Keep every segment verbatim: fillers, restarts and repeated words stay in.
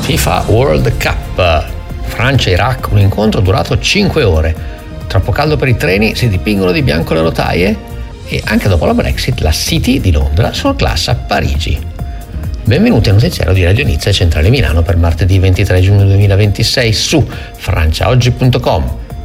FIFA World Cup, Francia-Iraq, un incontro durato cinque ore. Troppo caldo per i treni, si dipingono di bianco le rotaie e anche dopo la Brexit la City di Londra sorclassa Parigi. Benvenuti al notiziario di Radio Nizza e Centrale Milano per martedì ventitré giugno duemilaventisei su franciaoggi punto com,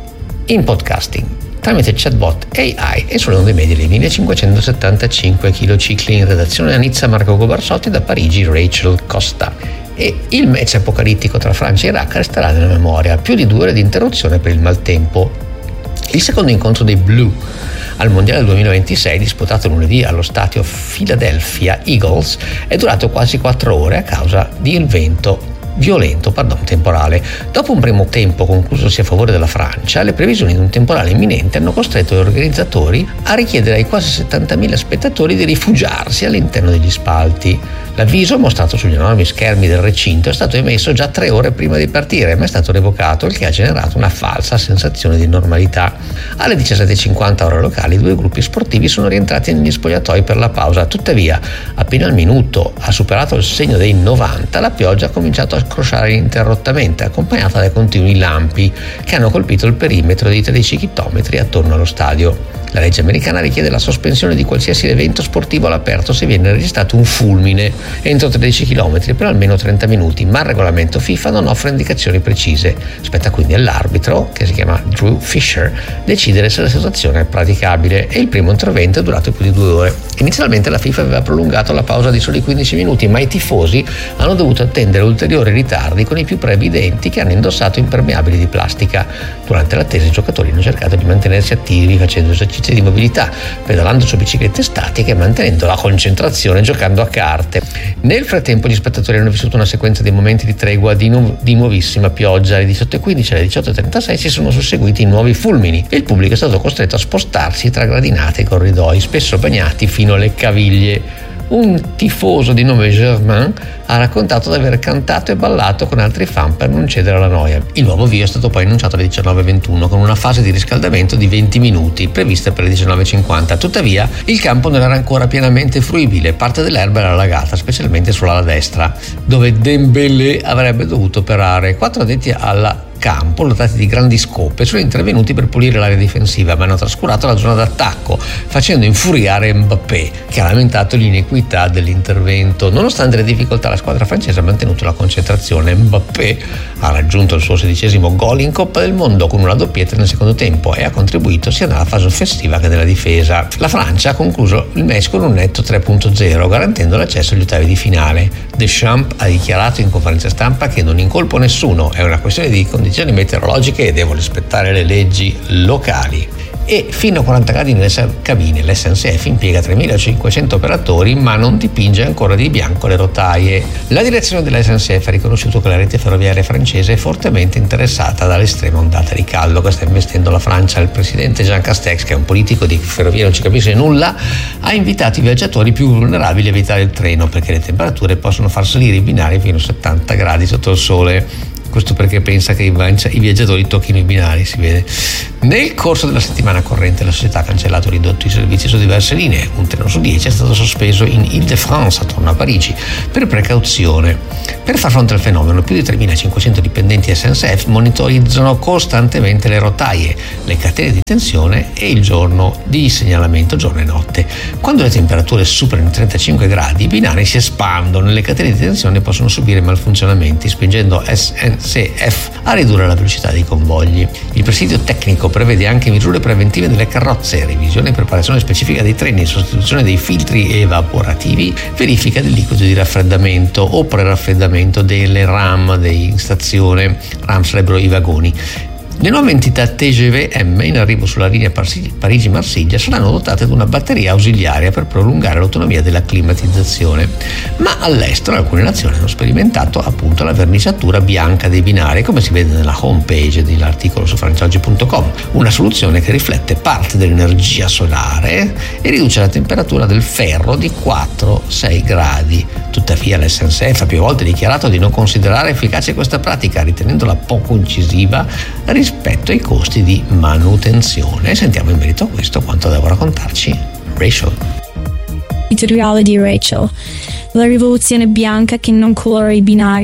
in podcasting, tramite chatbot A I e sulle onde medie dei millecinquecentosettantacinque kHz. In redazione a Nizza Marco Gobarsotti, da Parigi Rachel Costa. E il match apocalittico tra Francia e Iraq resterà nella memoria, più di due ore di interruzione per il maltempo. Il secondo incontro dei Blue al Mondiale duemilaventisei, disputato lunedì allo stadio Philadelphia Eagles, è durato quasi quattro ore a causa di un vento violento, pardon, temporale. Dopo un primo tempo conclusosi a favore della Francia, le previsioni di un temporale imminente hanno costretto gli organizzatori a richiedere ai quasi settantamila spettatori di rifugiarsi all'interno degli spalti. L'avviso, mostrato sugli enormi schermi del recinto, è stato emesso già tre ore prima di partire, ma è stato revocato, il che ha generato una falsa sensazione di normalità. Alle diciassette e cinquanta ore locali, due gruppi sportivi sono rientrati negli spogliatoi per la pausa. Tuttavia, appena il minuto ha superato il segno dei novanta, la pioggia ha cominciato a scrosciare ininterrottamente, accompagnata dai continui lampi che hanno colpito il perimetro di tredici chilometri attorno allo stadio. La legge americana richiede la sospensione di qualsiasi evento sportivo all'aperto se viene registrato un fulmine entro tredici chilometri per almeno trenta minuti, ma il regolamento FIFA non offre indicazioni precise. Spetta quindi all'arbitro, che si chiama Drew Fisher, decidere se la situazione è praticabile, e il primo intervento è durato più di due ore. Inizialmente la FIFA aveva prolungato la pausa di soli quindici minuti, ma i tifosi hanno dovuto attendere ulteriori ritardi con i più previdenti che hanno indossato impermeabili di plastica. Durante l'attesa i giocatori hanno cercato di mantenersi attivi facendo esercizi di mobilità, pedalando su biciclette statiche e mantenendo la concentrazione giocando a carte. Nel frattempo gli spettatori hanno vissuto una sequenza di momenti di tregua di, nu- di nuovissima pioggia. Alle diciotto e quindici e alle diciotto e trentasei si sono susseguiti nuovi fulmini e il pubblico è stato costretto a spostarsi tra gradinate e corridoi, spesso bagnati fino alle caviglie. Un tifoso di nome Germain ha raccontato di aver cantato e ballato con altri fan per non cedere alla noia. Il nuovo avvio è stato poi annunciato alle diciannove e ventuno con una fase di riscaldamento di venti minuti prevista per le diciannove e cinquanta. Tuttavia il campo non era ancora pienamente fruibile, parte dell'erba era allagata, specialmente sull'ala destra, dove Dembélé avrebbe dovuto operare. Quattro addetti alla campo, dotati di grandi scope, sono intervenuti per pulire l'area difensiva, ma hanno trascurato la zona d'attacco, facendo infuriare Mbappé, che ha lamentato l'inequità dell'intervento. Nonostante le difficoltà, la squadra francese ha mantenuto la concentrazione. Mbappé ha raggiunto il suo sedicesimo gol in Coppa del Mondo con una doppietta nel secondo tempo e ha contribuito sia nella fase offensiva che nella difesa. La Francia ha concluso il match con un netto tre punto zero, garantendo l'accesso agli ottavi di finale. Deschamps ha dichiarato in conferenza stampa che non incolpo nessuno, è una questione di condizioni meteorologiche e devo rispettare le leggi locali. E fino a quaranta gradi nelle cabine. L'S N C F impiega tremilacinquecento operatori ma non dipinge ancora di bianco le rotaie. La direzione della S N C F ha riconosciuto che la rete ferroviaria francese è fortemente interessata dall'estrema ondata di caldo che sta investendo la Francia. Il presidente Jean Castex, che è un politico di ferrovia non ci capisce nulla, ha invitato i viaggiatori più vulnerabili a evitare il treno perché le temperature possono far salire i binari fino a settanta gradi sotto il sole. Questo perché pensa che i viaggiatori tocchino i binari, si vede. Nel corso della settimana corrente la società ha cancellato o ridotto i servizi su diverse linee. Un treno su dieci è stato sospeso in Ile-de-France attorno a Parigi per precauzione. Per far fronte al fenomeno, più di tremilacinquecento dipendenti S N C F monitorizzano costantemente le rotaie, le catene di tensione e il giorno di segnalamento, giorno e notte. Quando le temperature superano i trentacinque gradi, i binari si espandono e le catene di tensione possono subire malfunzionamenti, spingendo S N C F a ridurre la velocità dei convogli. Il presidio tecnico prevede anche misure preventive delle carrozze, revisione e preparazione specifica dei treni, sostituzione dei filtri evaporativi, verifica del liquido di raffreddamento o preraffreddamento delle RAM in stazione. RAM sarebbero i vagoni. Le nuove entità T G V M in arrivo sulla linea Parigi-Marsiglia saranno dotate di una batteria ausiliaria per prolungare l'autonomia della climatizzazione, ma all'estero alcune nazioni hanno sperimentato appunto la verniciatura bianca dei binari, come si vede nella home page dell'articolo su franciaoggi punto com, una soluzione che riflette parte dell'energia solare e riduce la temperatura del ferro di quattro sei gradi. Tuttavia l'S N C F ha più volte dichiarato di non considerare efficace questa pratica, ritenendola poco incisiva rispetto ai costi di manutenzione. Sentiamo in merito a questo quanto devo raccontarci Rachel. Editoriale di Rachel. La rivoluzione bianca che non colora i binari.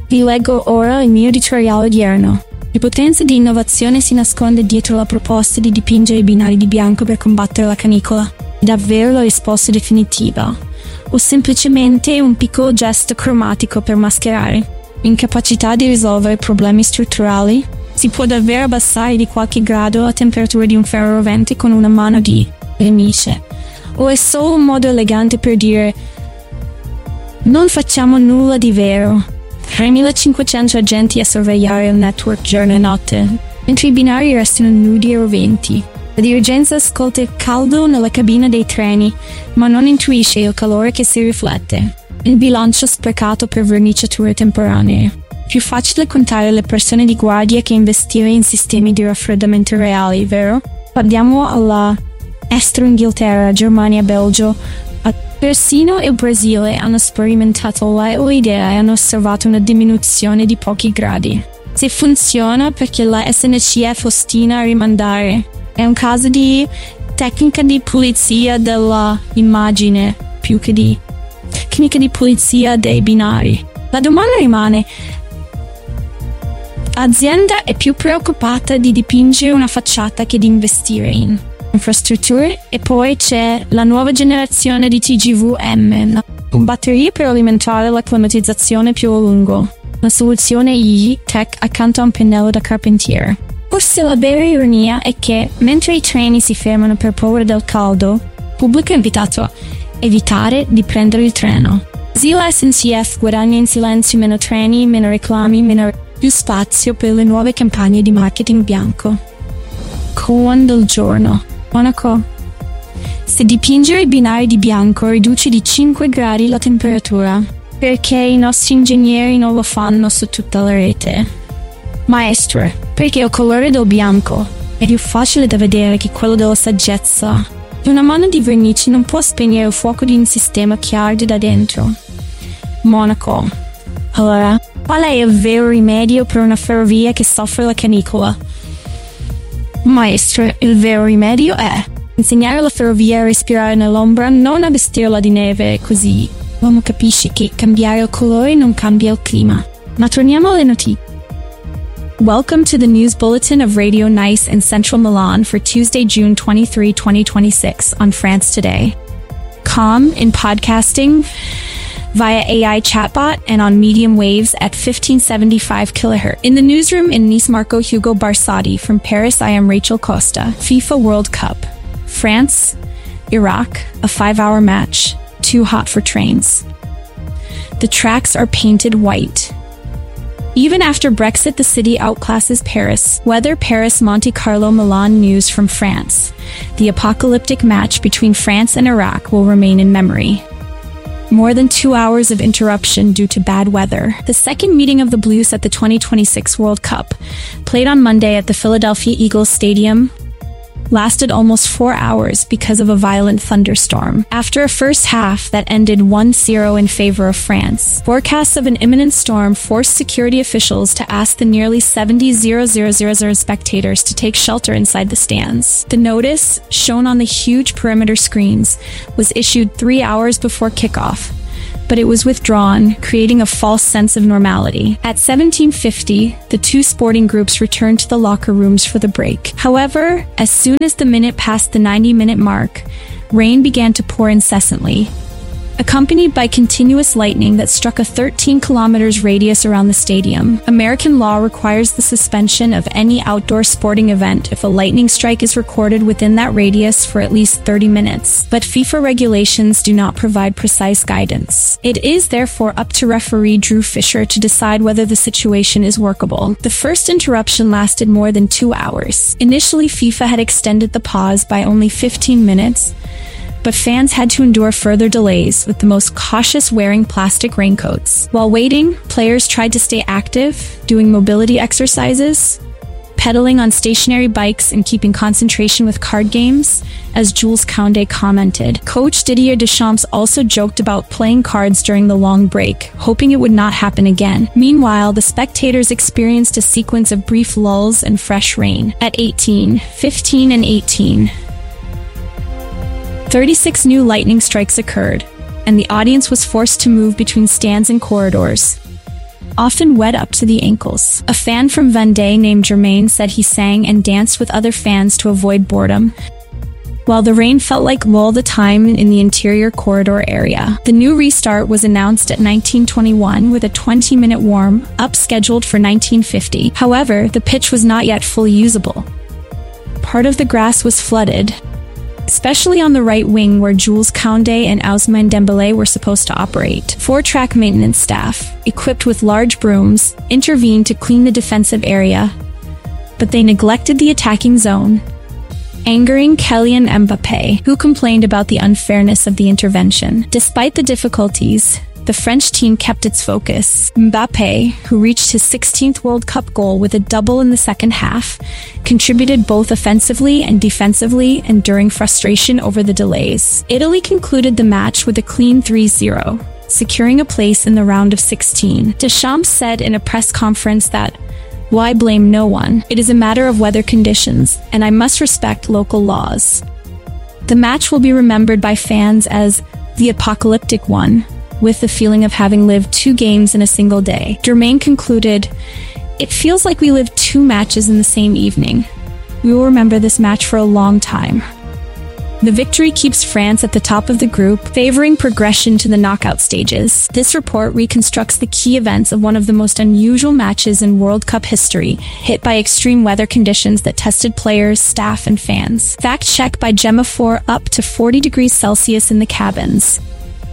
Vi leggo ora il mio editoriale odierno. Le potenze di innovazione si nasconde dietro la proposta di dipingere i binari di bianco per combattere la canicola. È davvero la risposta definitiva? O semplicemente un piccolo gesto cromatico per mascherare l'incapacità di risolvere problemi strutturali? Si può davvero abbassare di qualche grado la temperatura di un ferro rovente con una mano di vernice? O è solo un modo elegante per dire non facciamo nulla di vero? tremilacinquecento agenti a sorvegliare il network giorno e notte, mentre i binari restano nudi e roventi. La dirigenza ascolta il caldo nella cabina dei treni, ma non intuisce il calore che si riflette. Il bilancio sprecato per verniciature temporanee. Più facile contare le persone di guardia che investire in sistemi di raffreddamento reali, vero? Guardiamo alla Estero, Inghilterra, Germania, Belgio. Persino il Brasile hanno sperimentato la idea e hanno osservato una diminuzione di pochi gradi. Se funziona, perché la S N C F ostina a rimandare. È un caso di tecnica di pulizia della immagine più che di tecnica di pulizia dei binari. La domanda rimane: l'azienda è più preoccupata di dipingere una facciata che di investire in infrastrutture? E poi c'è la nuova generazione di T G V M, batterie per alimentare la climatizzazione più a lungo. La soluzione E-Tech accanto a un pennello da carpentiere. Forse la vera ironia è che, mentre i treni si fermano per paura del caldo, il pubblico è invitato a evitare di prendere il treno. Così la S N C F guadagna in silenzio meno treni, meno reclami, meno più spazio per le nuove campagne di marketing bianco. Koan del giorno. Monaco. Se dipingere i binari di bianco riduce di cinque gradi la temperatura, perché i nostri ingegneri non lo fanno su tutta la rete? Maestro, perché il colore del bianco è più facile da vedere che quello della saggezza. Una mano di vernice non può spegnere il fuoco di un sistema che arde da dentro. Monaco. Allora, qual è il vero rimedio per una ferrovia che soffre la canicola? Maestro, il vero rimedio è insegnare alla ferrovia a respirare nell'ombra, non a vestirla di neve, così l'uomo capisce che cambiare il colore non cambia il clima. Ma torniamo alle notizie. Welcome to the news bulletin of Radio Nice in Central Milan for Tuesday, June twenty-third, twenty twenty-six on France Today. Com in podcasting via A I chatbot and on medium waves at fifteen seventy-five kilohertz. In the newsroom in Nice, Marco Hugo Barsati. From Paris, I am Rachel Costa. FIFA World Cup. France, Iraq, a five-hour match. Too hot for trains. The tracks are painted white. Even after Brexit, the city outclasses Paris. Weather: Paris, Monte Carlo, Milan. News from France. The apocalyptic match between France and Iraq will remain in memory. More than two hours of interruption due to bad weather. The second meeting of the Blues at the twenty twenty-six World Cup, played on Monday at the Philadelphia Eagles Stadium, lasted almost four hours because of a violent thunderstorm. After a first half that ended one zero in favor of France, forecasts of an imminent storm forced security officials to ask the nearly seventy thousand spectators to take shelter inside the stands. The notice, shown on the huge perimeter screens, was issued three hours before kickoff, but it was withdrawn, creating a false sense of normality. At seventeen fifty, the two sporting groups returned to the locker rooms for the break. However, as soon as the minute passed the ninety-minute mark, rain began to pour incessantly, accompanied by continuous lightning that struck a thirteen kilometers radius around the stadium. American law requires the suspension of any outdoor sporting event if a lightning strike is recorded within that radius for at least thirty minutes. But FIFA regulations do not provide precise guidance. It is therefore up to referee Drew Fisher to decide whether the situation is workable. The first interruption lasted more than two hours. Initially, FIFA had extended the pause by only fifteen minutes, but fans had to endure further delays, with the most cautious wearing plastic raincoats. While waiting, players tried to stay active, doing mobility exercises, pedaling on stationary bikes, and keeping concentration with card games, as Jules Koundé commented. Coach Didier Deschamps also joked about playing cards during the long break, hoping it would not happen again. Meanwhile, the spectators experienced a sequence of brief lulls and fresh rain. At eighteen, fifteen, and eighteen, thirty-six new lightning strikes occurred, and the audience was forced to move between stands and corridors. often wet up to the ankles. A fan from Vendée named Germain said he sang and danced with other fans to avoid boredom, while the rain felt like all the time in the interior corridor area. The new restart was announced at nineteen twenty-one with a twenty-minute warm-up scheduled for nineteen fifty. However, the pitch was not yet fully usable. Part of the grass was flooded, especially on the right wing where Jules Koundé and Ousmane Dembélé were supposed to operate. Four-track maintenance staff, equipped with large brooms, intervened to clean the defensive area, but they neglected the attacking zone, angering Kylian Mbappé, who complained about the unfairness of the intervention. Despite the difficulties, the French team kept its focus. Mbappé, who reached his sixteenth World Cup goal with a double in the second half, contributed both offensively and defensively, enduring frustration over the delays. Italy concluded the match with a clean three zero, securing a place in the round of sixteen. Deschamps said in a press conference that, "Why blame no one? It is a matter of weather conditions, and I must respect local laws." The match will be remembered by fans as the apocalyptic one, with the feeling of having lived two games in a single day. Germain concluded, "It feels like we lived two matches in the same evening. We will remember this match for a long time." The victory keeps France at the top of the group, favoring progression to the knockout stages. This report reconstructs the key events of one of the most unusual matches in World Cup history, hit by extreme weather conditions that tested players, staff, and fans. Fact check by Gemma four. Up to forty degrees Celsius in the cabins.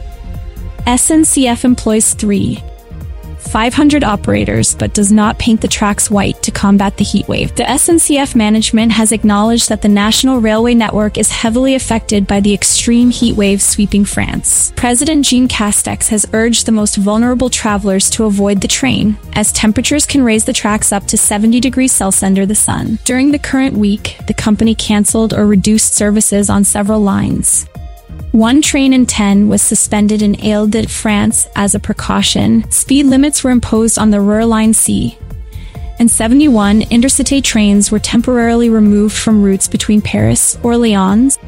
S N C F employs three five hundred operators but does not paint the tracks white to combat the heat wave. The S N C F management has acknowledged that the national railway network is heavily affected by the extreme heat wave sweeping France. President Jean Castex has urged the most vulnerable travelers to avoid the train, as temperatures can raise the tracks up to seventy degrees Celsius under the sun. During the current week, the company cancelled or reduced services on several lines. One train in ten was suspended in Ile-de-France as a precaution. Speed limits were imposed on the Ruhr Line C, and seventy-one intercity trains were temporarily removed from routes between Paris, Orléans,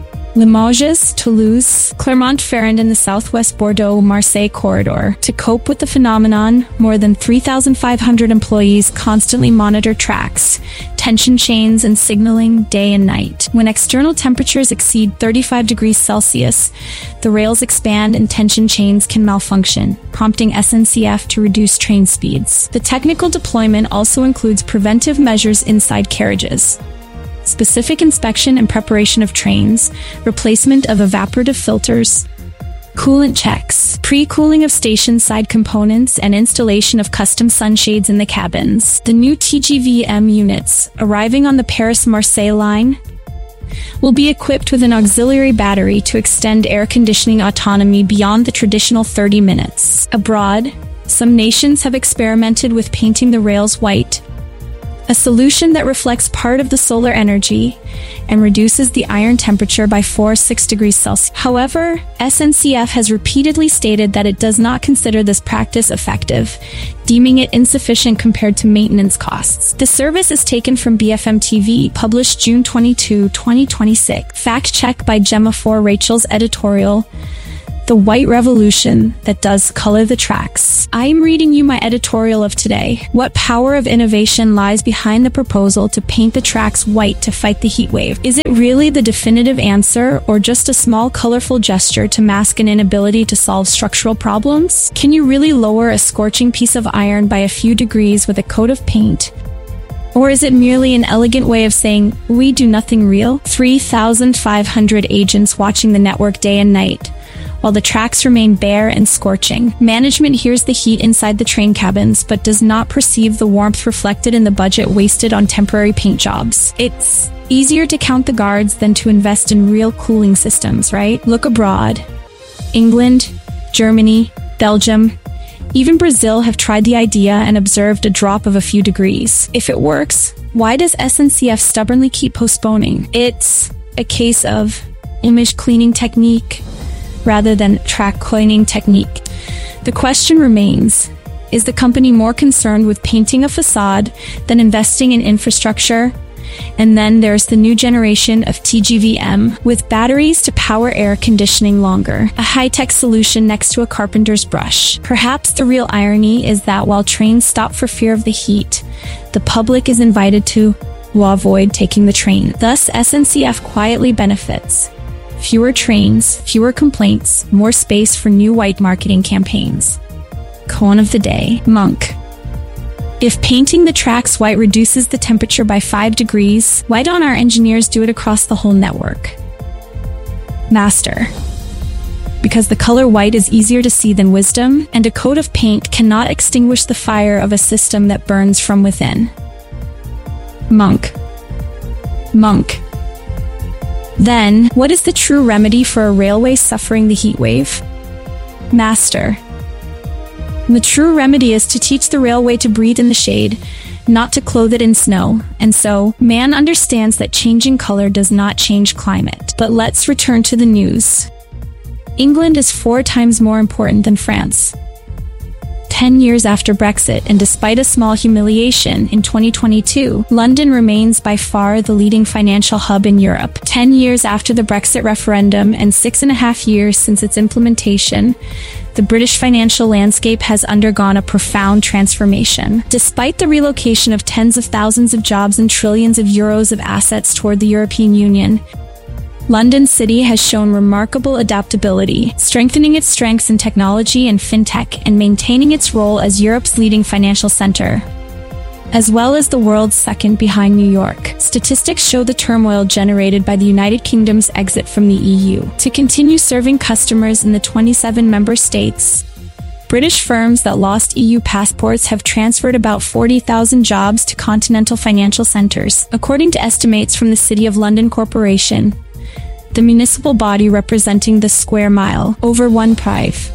Limoges, Toulouse, Clermont-Ferrand in the southwest Bordeaux-Marseille corridor. To cope with the phenomenon, more than three thousand five hundred employees constantly monitor tracks, tension chains, and signaling day and night. When external temperatures exceed thirty-five degrees Celsius, the rails expand and tension chains can malfunction, prompting S N C F to reduce train speeds. The technical deployment also includes preventive measures inside carriages, specific inspection and preparation of trains, replacement of evaporative filters, coolant checks, pre-cooling of station side components, and installation of custom sunshades in the cabins. The new T G V M units, arriving on the Paris-Marseille line, will be equipped with an auxiliary battery to extend air conditioning autonomy beyond the traditional thirty minutes. Abroad, some nations have experimented with painting the rails white, a solution that reflects part of the solar energy and reduces the iron temperature by four to six degrees Celsius. However, S N C F has repeatedly stated that it does not consider this practice effective, deeming it insufficient compared to maintenance costs. The service is taken from B F M T V, published June twenty-second, twenty twenty-six. Fact check by Gemma four. Rachel's editorial, "The White Revolution That Does Color the Tracks." I am reading you my editorial of today. What power of innovation lies behind the proposal to paint the tracks white to fight the heat wave? Is it really the definitive answer, or just a small colorful gesture to mask an inability to solve structural problems? Can you really lower a scorching piece of iron by a few degrees with a coat of paint? Or is it merely an elegant way of saying, we do nothing real? three thousand five hundred agents watching the network day and night, while the tracks remain bare and scorching. Management hears the heat inside the train cabins, but does not perceive the warmth reflected in the budget wasted on temporary paint jobs. It's easier to count the guards than to invest in real cooling systems, right? Look abroad. England, Germany, Belgium, even Brazil have tried the idea and observed a drop of a few degrees. If it works, why does S N C F stubbornly keep postponing? It's a case of image cleaning technique rather than track cleaning technique. The question remains, is the company more concerned with painting a facade than investing in infrastructure And then there's the new generation of T G V M, with batteries to power air conditioning longer, a high-tech solution next to a carpenter's brush. Perhaps the real irony is that while trains stop for fear of the heat, the public is invited to avoid taking the train. Thus, S N C F quietly benefits. Fewer trains, fewer complaints, more space for new white marketing campaigns. Cone of the day, Monk. If painting the tracks white reduces the temperature by five degrees, why don't our engineers do it across the whole network? Master. Because the color white is easier to see than wisdom, and a coat of paint cannot extinguish the fire of a system that burns from within. Monk. Monk. Then, what is the true remedy for a railway suffering the heat wave? Master. The true remedy is to teach the railway to breathe in the shade, not to clothe it in snow. And so, man understands that changing color does not change climate. But let's return to the news. England is four times more important than France. Ten years after Brexit, and despite a small humiliation in twenty twenty-two, London remains by far the leading financial hub in Europe. Ten years after the Brexit referendum and six and a half years since its implementation, the British financial landscape has undergone a profound transformation. Despite the relocation of tens of thousands of jobs and trillions of euros of assets toward the European Union, London City has shown remarkable adaptability, strengthening its strengths in technology and fintech and maintaining its role as Europe's leading financial center, as well as the world's second behind New York. Statistics show the turmoil generated by the United Kingdom's exit from the E U to continue serving customers in the twenty-seven member states. British firms that lost E U passports have transferred about forty thousand jobs to continental financial centers, according to estimates from the City of London Corporation, the municipal body representing the square mile, over one prive.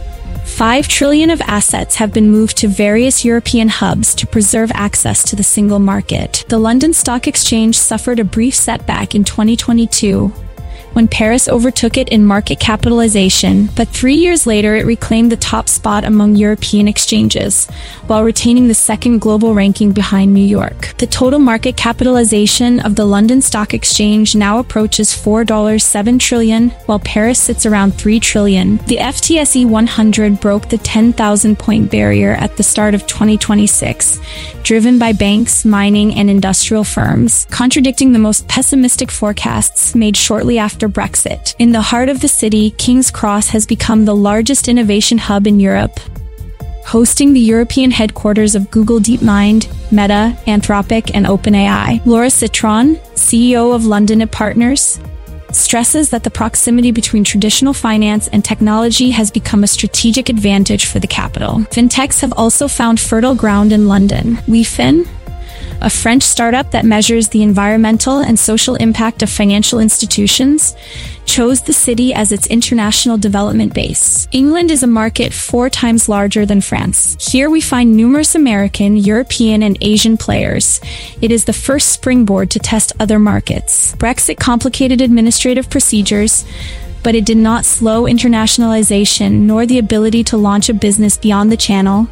Five trillion of assets have been moved to various European hubs to preserve access to the single market. The London Stock Exchange suffered a brief setback in twenty twenty-two, when Paris overtook it in market capitalization, but three years later it reclaimed the top spot among European exchanges, while retaining the second global ranking behind New York. The total market capitalization of the London Stock Exchange now approaches four point seven trillion dollars, while Paris sits around three trillion dollars. The F T S E one hundred broke the ten thousand point barrier at the start of twenty twenty-six, driven by banks, mining, and industrial firms, contradicting the most pessimistic forecasts made shortly after Brexit. In the heart of the city, King's Cross has become the largest innovation hub in Europe, hosting the European headquarters of Google DeepMind, Meta, Anthropic, and OpenAI. Laura Citron, C E O of London Partners, stresses that the proximity between traditional finance and technology has become a strategic advantage for the capital. Fintechs have also found fertile ground in London. WeFin, a French startup that measures the environmental and social impact of financial institutions, chose the city as its international development base. England is a market four times larger than France. Here we find numerous American, European, and Asian players. It is the first springboard to test other markets. Brexit complicated administrative procedures, but it did not slow internationalization nor the ability to launch a business beyond the channel,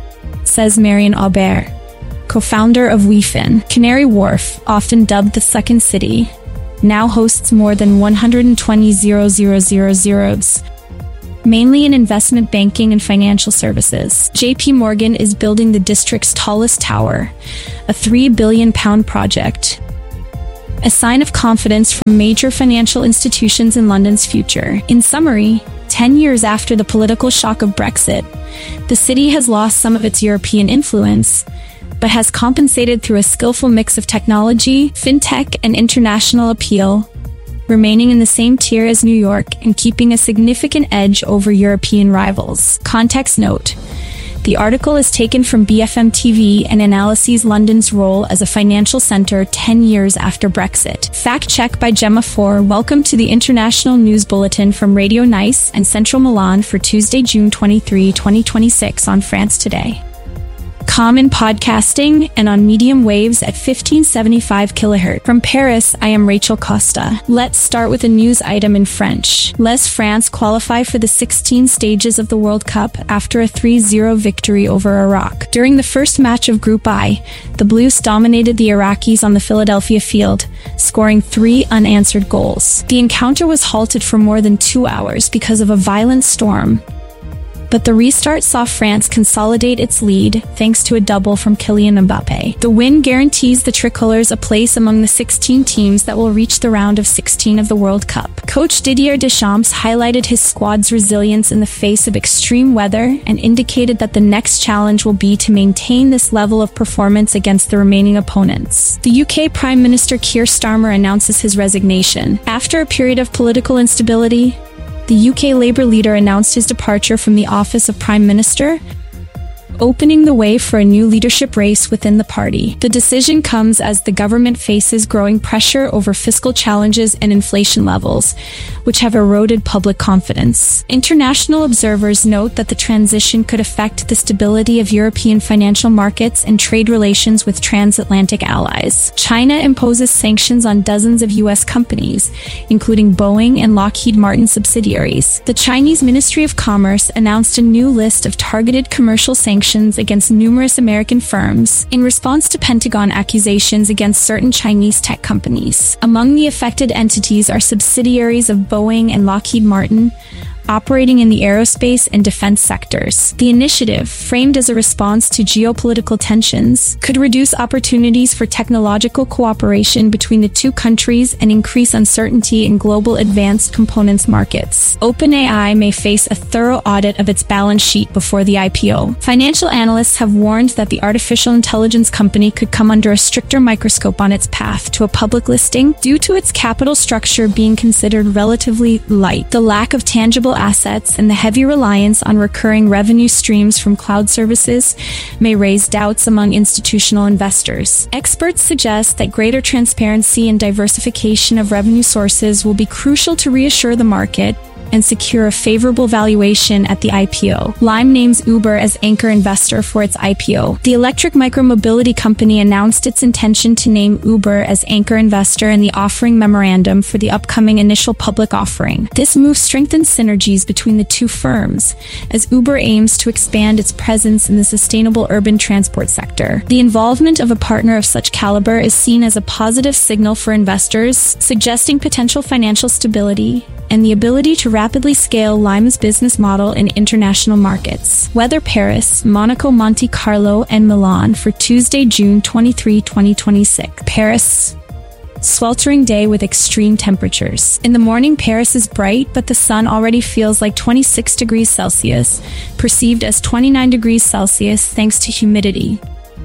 says Marion Aubert, co-founder of WeFin. Canary Wharf, often dubbed the Second City, now hosts more than one hundred twenty thousand, mainly in investment banking and financial services. J P Morgan is building the district's tallest tower, a three billion pound project, a sign of confidence from major financial institutions in London's future. In summary, ten years after the political shock of Brexit, the city has lost some of its European influence, but has compensated through a skillful mix of technology, fintech, and international appeal, remaining in the same tier as New York and keeping a significant edge over European rivals. Context note: the article is taken from B F M T V and analyses London's role as a financial center ten years after Brexit. Fact check by Gemma four. Welcome to the International News Bulletin from Radio Nice and Central Milan for Tuesday, June twenty-third, twenty twenty-six on France Today. calm in podcasting, and on medium waves at fifteen seventy-five kilohertz. From Paris, I am Rachel Costa. Let's start with a news item in French. Les France qualify for the sixteen stages of the World Cup after a three zero victory over Iraq. During the first match of Group I, the Blues dominated the Iraqis on the Philadelphia field, scoring three unanswered goals. The encounter was halted for more than two hours because of a violent storm, but the restart saw France consolidate its lead thanks to a double from Kylian Mbappe. The win guarantees the Tricolors a place among the sixteen teams that will reach the round of sixteen of the World Cup. Coach Didier Deschamps highlighted his squad's resilience in the face of extreme weather and indicated that the next challenge will be to maintain this level of performance against the remaining opponents. The U K Prime Minister Keir Starmer announces his resignation. After a period of political instability, the U K Labour leader announced his departure from the office of Prime Minister, opening the way for a new leadership race within the party. The decision comes as the government faces growing pressure over fiscal challenges and inflation levels, which have eroded public confidence. International observers note that the transition could affect the stability of European financial markets and trade relations with transatlantic allies. China imposes sanctions on dozens of U S companies, including Boeing and Lockheed Martin subsidiaries. The Chinese Ministry of Commerce announced a new list of targeted commercial sanctions against numerous American firms in response to Pentagon accusations against certain Chinese tech companies. Among the affected entities are subsidiaries of Boeing and Lockheed Martin, operating in the aerospace and defense sectors. The initiative, framed as a response to geopolitical tensions, could reduce opportunities for technological cooperation between the two countries and increase uncertainty in global advanced components markets. OpenAI may face a thorough audit of its balance sheet before the I P O. Financial analysts have warned that the artificial intelligence company could come under a stricter microscope on its path to a public listing due to its capital structure being considered relatively light. The lack of tangible assets and the heavy reliance on recurring revenue streams from cloud services may raise doubts among institutional investors. Experts suggest that greater transparency and diversification of revenue sources will be crucial to reassure the market and secure a favorable valuation at the I P O. Lime names Uber as anchor investor for its I P O. The electric micromobility company announced its intention to name Uber as anchor investor in the offering memorandum for the upcoming initial public offering. This move strengthens synergies between the two firms, as Uber aims to expand its presence in the sustainable urban transport sector. The involvement of a partner of such caliber is seen as a positive signal for investors, suggesting potential financial stability and the ability to rapidly scale Lime's business model in international markets. Weather: Paris, Monaco, Monte Carlo, and Milan for Tuesday, June twenty-third, twenty twenty-six. Paris. Sweltering day with extreme temperatures. In the morning, Paris is bright, but the sun already feels like twenty-six degrees Celsius, perceived as twenty-nine degrees Celsius thanks to humidity.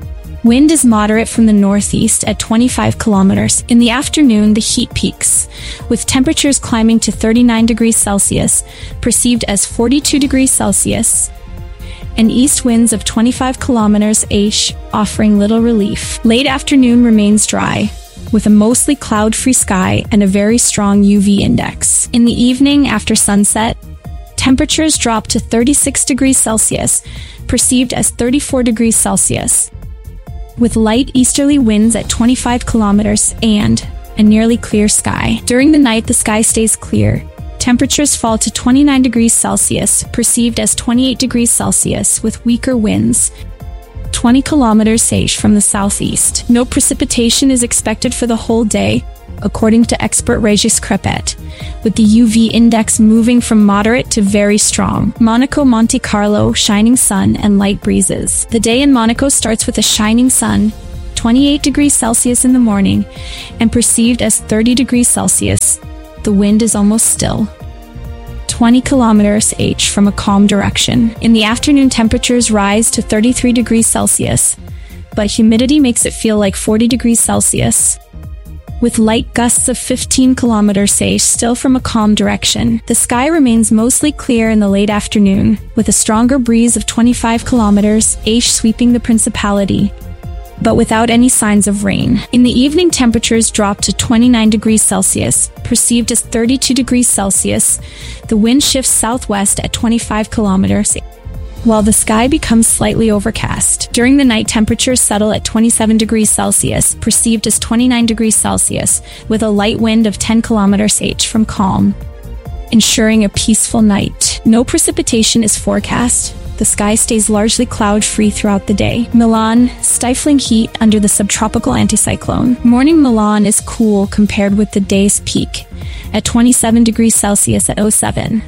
Wind is moderate from the northeast at twenty-five kilometers. In the afternoon, the heat peaks, with temperatures climbing to thirty-nine degrees Celsius, perceived as forty-two degrees Celsius, and east winds of twenty-five kilometers h, offering little relief. Late afternoon remains dry, with a mostly cloud-free sky and a very strong U V index. In the evening, after sunset, temperatures drop to thirty-six degrees Celsius, perceived as thirty-four degrees Celsius, with light easterly winds at twenty-five kilometers and a nearly clear sky. During the night, the sky stays clear. Temperatures fall to twenty-nine degrees Celsius, perceived as twenty-eight degrees Celsius, with weaker winds, twenty kilometers h from the southeast. No precipitation is expected for the whole day, according to expert Régis Crepet, with the U V index moving from moderate to very strong. Monaco, Monte Carlo, shining sun and light breezes. The day in Monaco starts with a shining sun, twenty-eight degrees Celsius in the morning, and perceived as thirty degrees Celsius. The wind is almost still, twenty kilometers h from a calm direction. In the afternoon, temperatures rise to thirty-three degrees Celsius, but humidity makes it feel like forty degrees Celsius, with light gusts of fifteen kilometers h still from a calm direction. The sky remains mostly clear in the late afternoon, with a stronger breeze of twenty-five kilometers h sweeping the Principality, but without any signs of rain. In the evening, temperatures drop to twenty-nine degrees Celsius, perceived as thirty-two degrees Celsius. The wind shifts southwest at twenty-five kilometers. while the sky becomes slightly overcast. During the night, temperatures settle at twenty-seven degrees Celsius, perceived as twenty-nine degrees Celsius, with a light wind of ten kilometers per hour from calm, ensuring a peaceful night. No precipitation is forecast. The sky stays largely cloud-free throughout the day. Milan, stifling heat under the subtropical anticyclone. Morning Milan is cool compared with the day's peak, at twenty-seven degrees Celsius at oh seven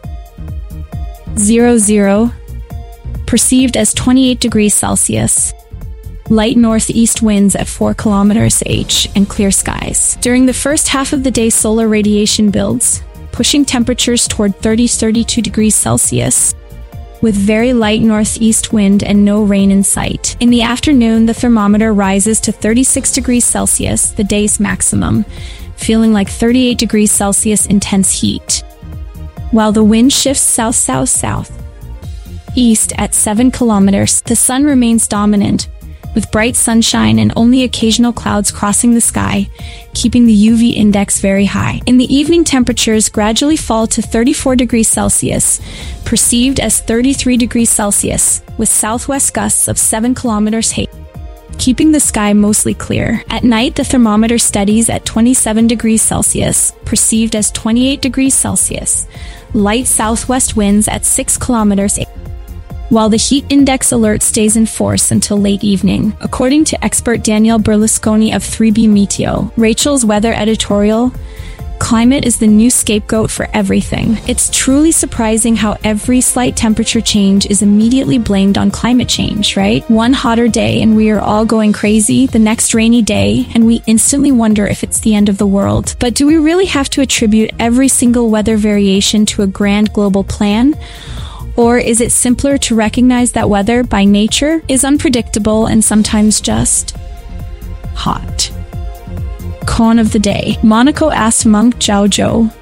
hundred, perceived as twenty-eight degrees Celsius. Light northeast winds at four kilometers per hour and clear skies. During the first half of the day, solar radiation builds, pushing temperatures toward thirty to thirty-two degrees Celsius, with very light northeast wind and no rain in sight. In the afternoon, the thermometer rises to thirty-six degrees Celsius, the day's maximum, feeling like thirty-eight degrees Celsius intense heat. While the wind shifts south-south-south, east at seven kilometers, the sun remains dominant, with bright sunshine and only occasional clouds crossing the sky, keeping the U V index very high. In the evening, temperatures gradually fall to thirty-four degrees Celsius, perceived as thirty-three degrees Celsius, with southwest gusts of seven kilometers per hour, keeping the sky mostly clear. At night, the thermometer steadies at twenty-seven degrees Celsius, perceived as twenty-eight degrees Celsius, light southwest winds at six kilometers per hour. While the heat index alert stays in force until late evening. According to expert Danielle Berlusconi of three B Meteo, Rachel's weather editorial, climate is the new scapegoat for everything. It's truly surprising how every slight temperature change is immediately blamed on climate change, right? One hotter day and we are all going crazy, the next rainy day, and we instantly wonder if it's the end of the world. But do we really have to attribute every single weather variation to a grand global plan? Or is it simpler to recognize that weather, by nature, is unpredictable and sometimes just hot? Con of the day. Monaco asked monk Zhao Zhou,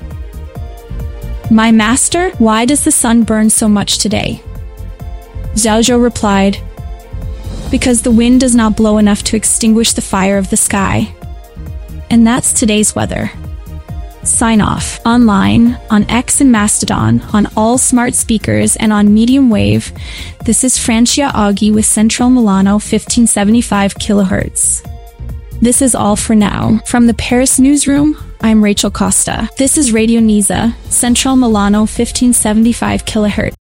"My master, why does the sun burn so much today?" Zhao Zhou replied, "Because the wind does not blow enough to extinguish the fire of the sky." And that's today's weather. Sign off. Online, on X and Mastodon, on all smart speakers, and on medium wave. This is Francia Aghi with Central Milano fifteen seventy-five kilohertz. This is all for now. From the Paris newsroom, I'm Rachel Costa. This is Radio Nisa, Central Milano fifteen seventy-five kilohertz.